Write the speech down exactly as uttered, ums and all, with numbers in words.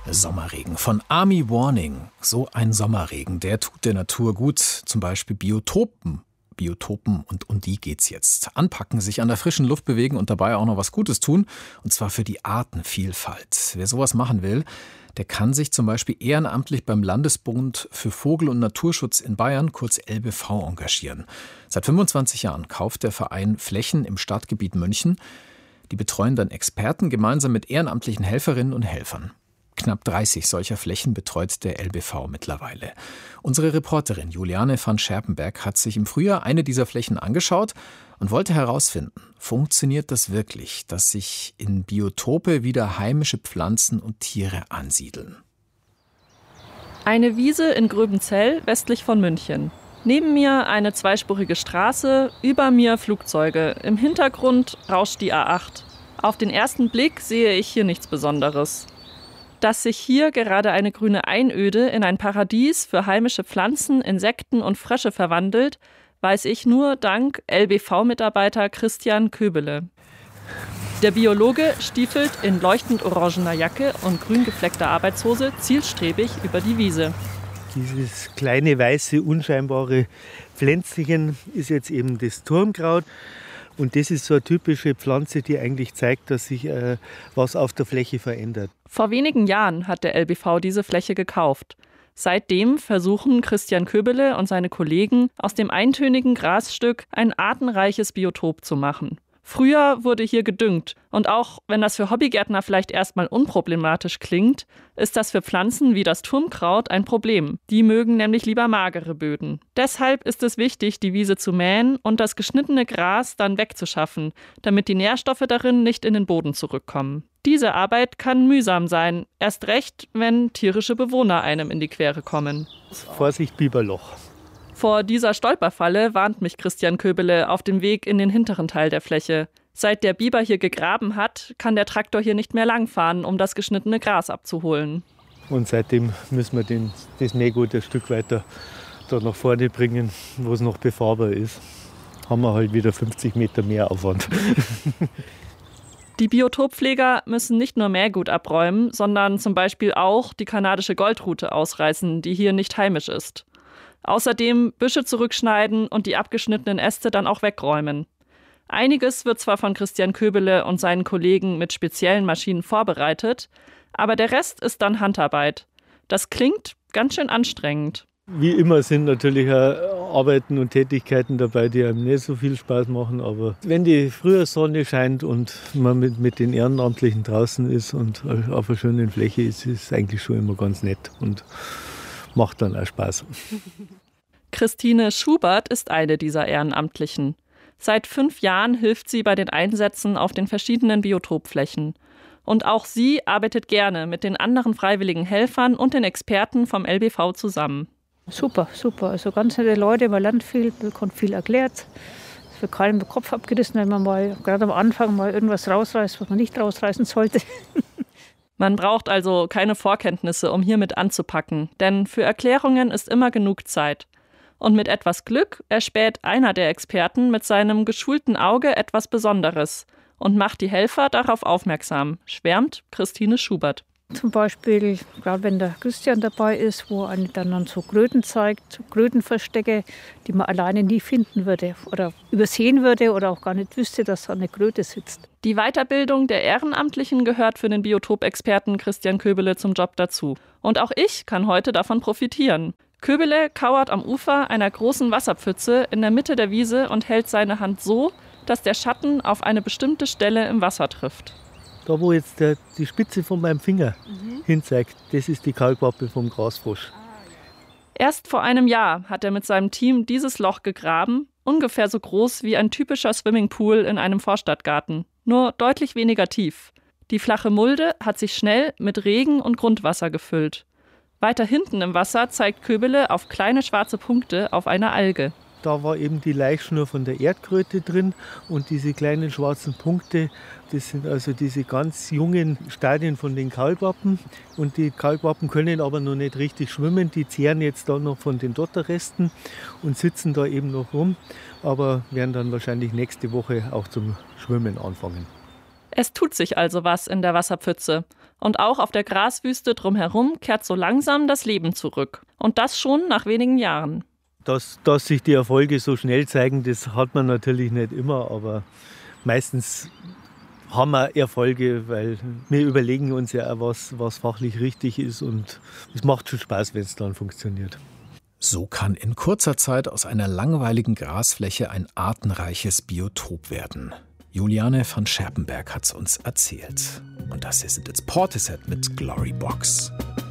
Sommerregen von Army Warning. So ein Sommerregen, der tut der Natur gut. Zum Beispiel Biotopen. Biotopen und um die geht's jetzt. Anpacken, sich an der frischen Luft bewegen und dabei auch noch was Gutes tun. Und zwar für die Artenvielfalt. Wer sowas machen will, der kann sich zum Beispiel ehrenamtlich beim Landesbund für Vogel- und Naturschutz in Bayern, kurz L B V, engagieren. Seit fünfundzwanzig Jahren kauft der Verein Flächen im Stadtgebiet München. Die betreuen dann Experten gemeinsam mit ehrenamtlichen Helferinnen und Helfern. Knapp dreißig solcher Flächen betreut der L B V mittlerweile. Unsere Reporterin Juliane van Scherpenberg hat sich im Frühjahr eine dieser Flächen angeschaut und wollte herausfinden, funktioniert das wirklich, dass sich in Biotope wieder heimische Pflanzen und Tiere ansiedeln? Eine Wiese in Gröbenzell, westlich von München. Neben mir eine zweispurige Straße, über mir Flugzeuge. Im Hintergrund rauscht die A acht. Auf den ersten Blick sehe ich hier nichts Besonderes. Dass sich hier gerade eine grüne Einöde in ein Paradies für heimische Pflanzen, Insekten und Frösche verwandelt, weiß ich nur dank L B V-Mitarbeiter Christian Köbele. Der Biologe stiefelt in leuchtend orangener Jacke und grün gefleckter Arbeitshose zielstrebig über die Wiese. Dieses kleine, weiße, unscheinbare Pflänzchen ist jetzt eben das Turmkraut. Und das ist so eine typische Pflanze, die eigentlich zeigt, dass sich äh, was auf der Fläche verändert. Vor wenigen Jahren hat der L B V diese Fläche gekauft. Seitdem versuchen Christian Köbele und seine Kollegen, aus dem eintönigen Grasstück ein artenreiches Biotop zu machen. Früher wurde hier gedüngt. Und auch wenn das für Hobbygärtner vielleicht erstmal unproblematisch klingt, ist das für Pflanzen wie das Turmkraut ein Problem. Die mögen nämlich lieber magere Böden. Deshalb ist es wichtig, die Wiese zu mähen und das geschnittene Gras dann wegzuschaffen, damit die Nährstoffe darin nicht in den Boden zurückkommen. Diese Arbeit kann mühsam sein, erst recht, wenn tierische Bewohner einem in die Quere kommen. Vorsicht, Biberloch. Vor dieser Stolperfalle warnt mich Christian Köbele auf dem Weg in den hinteren Teil der Fläche. Seit der Biber hier gegraben hat, kann der Traktor hier nicht mehr langfahren, um das geschnittene Gras abzuholen. Und seitdem müssen wir den, das Mähgut ein Stück weiter da nach vorne bringen, wo es noch befahrbar ist. Haben wir halt wieder fünfzig Meter mehr Aufwand. Die Biotoppfleger müssen nicht nur Mähgut abräumen, sondern zum Beispiel auch die kanadische Goldrute ausreißen, die hier nicht heimisch ist. Außerdem Büsche zurückschneiden und die abgeschnittenen Äste dann auch wegräumen. Einiges wird zwar von Christian Köbele und seinen Kollegen mit speziellen Maschinen vorbereitet, aber der Rest ist dann Handarbeit. Das klingt ganz schön anstrengend. Wie immer sind natürlich auch Arbeiten und Tätigkeiten dabei, die einem nicht so viel Spaß machen. Aber wenn die frühe Sonne scheint und man mit, mit den Ehrenamtlichen draußen ist und auf einer schönen Fläche ist, ist es eigentlich schon immer ganz nett und macht dann auch Spaß. Christine Schubert ist eine dieser Ehrenamtlichen. Seit fünf Jahren hilft sie bei den Einsätzen auf den verschiedenen Biotopflächen. Und auch sie arbeitet gerne mit den anderen freiwilligen Helfern und den Experten vom L B V zusammen. Super, super. Also ganz nette Leute, man lernt viel, bekommt viel erklärt. Es wird keinem den Kopf abgerissen, wenn man mal gerade am Anfang mal irgendwas rausreißt, was man nicht rausreißen sollte. Man braucht also keine Vorkenntnisse, um hiermit anzupacken, denn für Erklärungen ist immer genug Zeit. Und mit etwas Glück erspäht einer der Experten mit seinem geschulten Auge etwas Besonderes und macht die Helfer darauf aufmerksam, schwärmt Christine Schubert. Zum Beispiel, gerade wenn der Christian dabei ist, wo er dann, dann so Kröten zeigt, so Krötenverstecke, die man alleine nie finden würde oder übersehen würde oder auch gar nicht wüsste, dass da eine Kröte sitzt. Die Weiterbildung der Ehrenamtlichen gehört für den Biotopexperten Christian Köbele zum Job dazu. Und auch ich kann heute davon profitieren. Köbele kauert am Ufer einer großen Wasserpfütze in der Mitte der Wiese und hält seine Hand so, dass der Schatten auf eine bestimmte Stelle im Wasser trifft. Da, wo jetzt der, die Spitze von meinem Finger mhm. hinzeigt, das ist die Kaulquappe vom Grasfrosch. Erst vor einem Jahr hat er mit seinem Team dieses Loch gegraben, ungefähr so groß wie ein typischer Swimmingpool in einem Vorstadtgarten, nur deutlich weniger tief. Die flache Mulde hat sich schnell mit Regen und Grundwasser gefüllt. Weiter hinten im Wasser zeigt Köbele auf kleine schwarze Punkte auf einer Alge. Da war eben die Laichschnur von der Erdkröte drin und diese kleinen schwarzen Punkte, das sind also diese ganz jungen Stadien von den Kaulquappen. Und die Kaulquappen können aber noch nicht richtig schwimmen, die zehren jetzt da noch von den Dotterresten und sitzen da eben noch rum, aber werden dann wahrscheinlich nächste Woche auch zum Schwimmen anfangen. Es tut sich also was in der Wasserpfütze. Und auch auf der Graswüste drumherum kehrt so langsam das Leben zurück. Und das schon nach wenigen Jahren. Dass, dass sich die Erfolge so schnell zeigen, das hat man natürlich nicht immer, aber meistens haben wir Erfolge, weil wir überlegen uns ja auch, was, was fachlich richtig ist, und es macht schon Spaß, wenn es dann funktioniert. So kann in kurzer Zeit aus einer langweiligen Grasfläche ein artenreiches Biotop werden. Juliane van Scherpenberg hat es uns erzählt. Und das hier sind jetzt Portishead mit Glory Box.